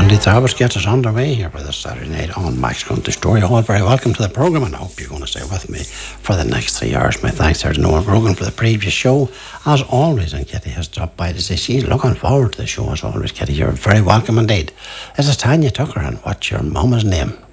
Indeed, the Hobbits gets us underway here for this Saturday night on Max Country Store. You're all very welcome to the programme, and I hope you're going to stay with me for the next 3 hours. My thanks there to Noah Brogan for the previous show, as always, and Kitty has dropped by to say she's looking forward to the show as always. Kitty, you're very welcome indeed. This is Tanya Tucker, and what's your mama's name?